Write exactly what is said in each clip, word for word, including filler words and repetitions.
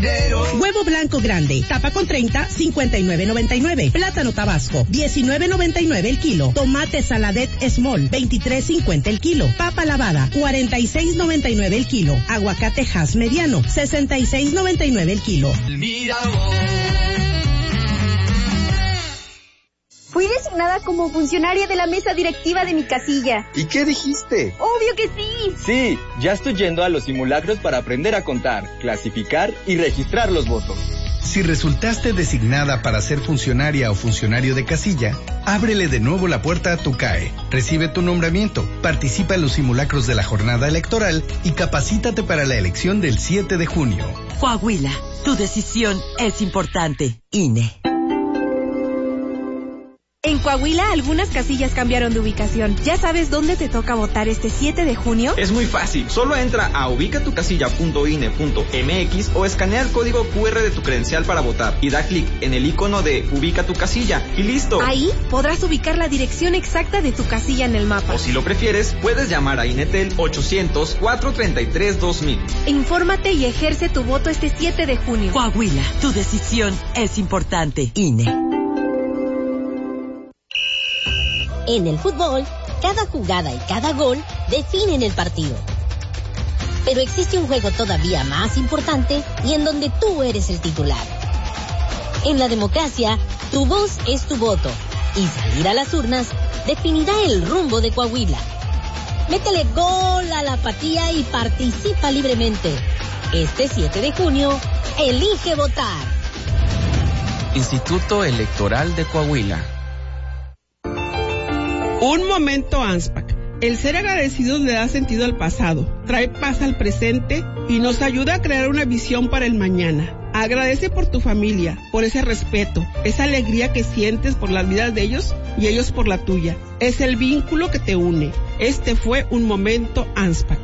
dinero. Huevo blanco grande, tapa con treinta, cincuenta y nueve noventa y nueve. Plátano Tabasco, diecinueve noventa y nueve el kilo. Tomate Saladet Small, veintitrés cincuenta el kilo. Papa lavada, cuarenta y seis noventa y nueve el kilo. Aguacate Hass mediano, sesenta y seis noventa y nueve el kilo. Mira vos. Fui designada como funcionaria de la mesa directiva de mi casilla. ¿Y qué dijiste? ¡Obvio que sí! Sí, ya estoy yendo a los simulacros para aprender a contar, clasificar y registrar los votos. Si resultaste designada para ser funcionaria o funcionario de casilla, ábrele de nuevo la puerta a tu C A E. Recibe tu nombramiento, participa en los simulacros de la jornada electoral y capacítate para la elección del siete de junio. Coahuila, tu decisión es importante. I N E. En Coahuila, algunas casillas cambiaron de ubicación. ¿Ya sabes dónde te toca votar este siete de junio? Es muy fácil. Solo entra a ubicatucasilla punto i n e punto m x o escanea el código cu erre de tu credencial para votar y da clic en el icono de Ubica tu casilla y listo. Ahí podrás ubicar la dirección exacta de tu casilla en el mapa. O si lo prefieres, puedes llamar a Inetel ochocientos, cuatrocientos treinta y tres, dos mil. Infórmate y ejerce tu voto este siete de junio. Coahuila, tu decisión es importante. I N E. En el fútbol, cada jugada y cada gol definen el partido. Pero existe un juego todavía más importante y en donde tú eres el titular. En la democracia, tu voz es tu voto y salir a las urnas definirá el rumbo de Coahuila. Métele gol a la apatía y participa libremente. Este siete de junio, elige votar. Instituto Electoral de Coahuila. Un momento ANSPAC. El ser agradecidos le da sentido al pasado, trae paz al presente y nos ayuda a crear una visión para el mañana. Agradece por tu familia, por ese respeto, esa alegría que sientes por las vidas de ellos y ellos por la tuya. Es el vínculo que te une. Este fue un momento ANSPAC.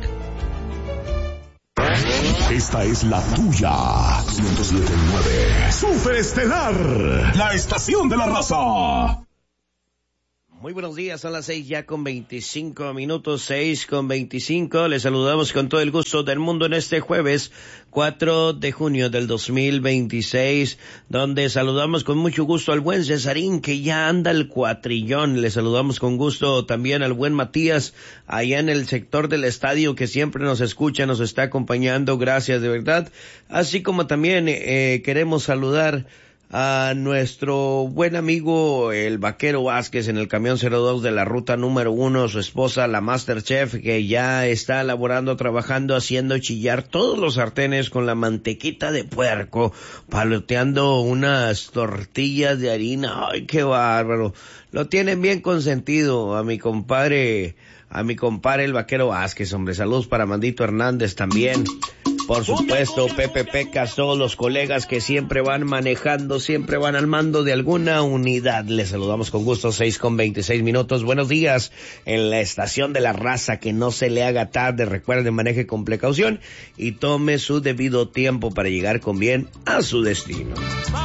Esta es la tuya. ciento siete punto nueve. Superestelar, la estación de la raza. Muy buenos días, son las seis ya con veinticinco minutos, seis con veinticinco. Les saludamos con todo el gusto del mundo en este jueves cuatro de junio del dos mil veintiséis, donde saludamos con mucho gusto al buen Cesarín, que ya anda el cuatrillón. Les saludamos con gusto también al buen Matías, allá en el sector del estadio, que siempre nos escucha, nos está acompañando. Gracias, de verdad. Así como también eh, queremos saludar a nuestro buen amigo el Vaquero Vázquez en el camión cero dos de la ruta número uno, su esposa la Masterchef, que ya está laborando, trabajando, haciendo chillar todos los sartenes con la mantequita de puerco, paloteando unas tortillas de harina. Ay, qué bárbaro. Lo tienen bien consentido a mi compadre, a mi compadre el Vaquero Vázquez, hombre. Saludos para Mandito Hernández también. Por supuesto, Pepe Pecas, todos los colegas que siempre van manejando, siempre van al mando de alguna unidad. Les saludamos con gusto, seis con veintiséis minutos. Buenos días en la estación de la raza, que no se le haga tarde. Recuerde, maneje con precaución y tome su debido tiempo para llegar con bien a su destino.